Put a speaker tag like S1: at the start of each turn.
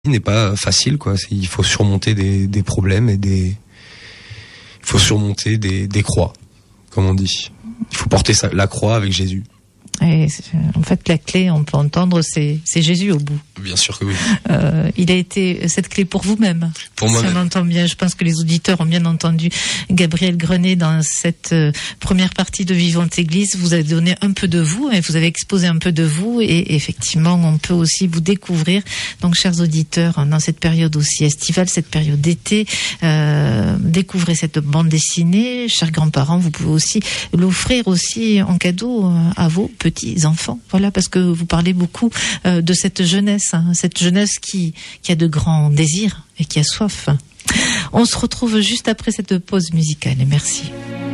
S1: n'est pas facile, quoi. Il faut surmonter des problèmes et il faut surmonter des croix, comme on dit. Il faut porter la croix avec Jésus.
S2: Et en fait, la clé, on peut entendre, c'est Jésus au bout.
S1: Bien sûr que oui.
S2: Il a été cette clé pour vous-même.
S1: Pour moi.
S2: Si on entend bien, je pense que les auditeurs ont bien entendu Gabriel Grenet dans cette première partie de Vivante Église. Vous avez donné un peu de vous et vous avez exposé un peu de vous, et effectivement, on peut aussi vous découvrir. Donc, chers auditeurs, dans cette période aussi estivale, cette période d'été, découvrez cette bande dessinée. Chers grands-parents, vous pouvez aussi l'offrir aussi en cadeau à vos petits-enfants. Voilà, parce que vous parlez beaucoup de cette jeunesse, cette jeunesse qui a de grands désirs et qui a soif. On se retrouve juste après cette pause musicale, et merci.